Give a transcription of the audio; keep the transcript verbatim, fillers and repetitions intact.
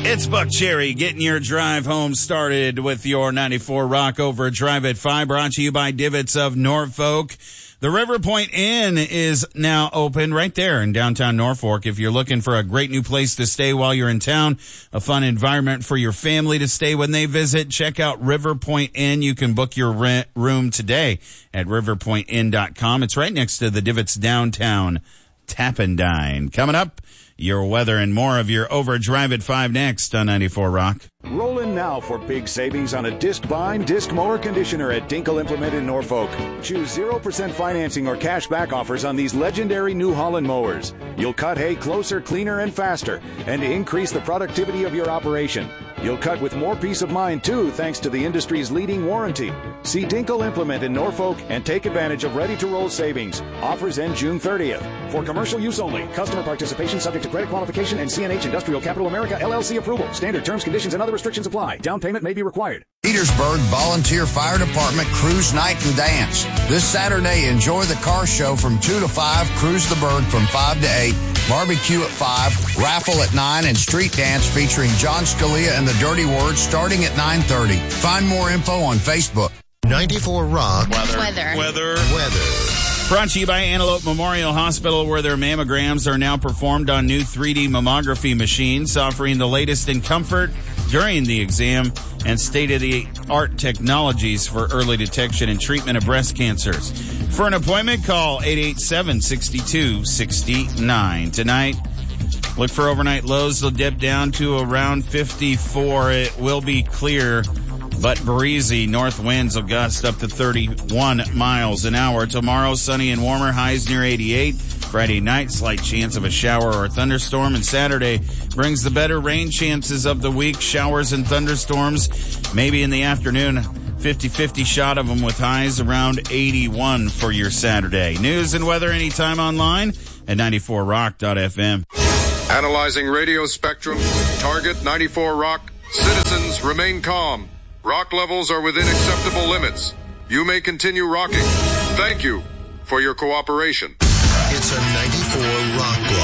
It's Buck Cherry getting your drive home started with your ninety-four Rock Overdrive at five, brought to you by Divots of Norfolk. The River Point Inn is now open right there in downtown Norfolk. If you're looking for a great new place to stay while you're in town, a fun environment for your family to stay when they visit, check out River Point Inn. You can book your rent room today at river point inn dot com. It's right next to the Divots Downtown Tap and Dine. Coming up, your weather and more of your Overdrive at five next on ninety-four Rock. Roll in now for big savings on a disc bind, disc mower conditioner at Dinkle Implement in Norfolk. Choose zero percent financing or cash back offers on these legendary New Holland mowers. You'll cut hay closer, cleaner, and faster, and increase the productivity of your operation. You'll cut with more peace of mind, too, thanks to the industry's leading warranty. See Dinkle Implement in Norfolk and take advantage of ready-to-roll savings. Offers end June thirtieth. For commercial use only. Customer participation subject to credit qualification and C N H Industrial Capital America, L L C approval. Standard terms, conditions, and other restrictions apply. Down payment may be required. Petersburg Volunteer Fire Department Cruise Night and Dance. This Saturday, enjoy the car show from two to five, Cruise the Berg from five to eight, barbecue at five, raffle at nine, and street dance featuring John Scalia and the Dirty Words starting at nine thirty. Find more info on Facebook. ninety-four Rock. Weather. Weather. Weather. Weather. Brought to you by Antelope Memorial Hospital, where their mammograms are now performed on new three D mammography machines, offering the latest in comfort during the exam and state-of-the-art technologies for early detection and treatment of breast cancers. For an appointment, call eight eight seven, six two six nine. Tonight, look for overnight lows. They'll dip down to around fifty-four. It will be clear but breezy. North winds will gust up to thirty-one miles an hour. Tomorrow, sunny and warmer, highs near eighty-eight. Friday night, slight chance of a shower or a thunderstorm. And Saturday brings the better rain chances of the week. Showers and thunderstorms, maybe in the afternoon. fifty-fifty shot of them with highs around eighty-one for your Saturday. News and weather anytime online at ninety-four rock dot f m. Analyzing radio spectrum. Target ninety-four Rock. Citizens remain calm. Rock levels are within acceptable limits. You may continue rocking. Thank you for your cooperation. It's a ninety-four Rock Block.